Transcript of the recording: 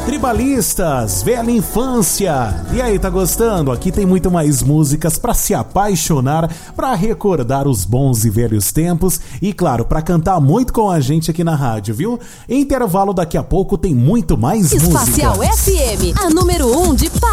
Tribalistas, velha infância. E aí, tá gostando? Aqui tem muito mais músicas pra se apaixonar, pra recordar os bons e velhos tempos e, claro, pra cantar muito com a gente aqui na rádio, viu? Intervalo, daqui a pouco tem muito mais música. Espacial FM, a número 1 de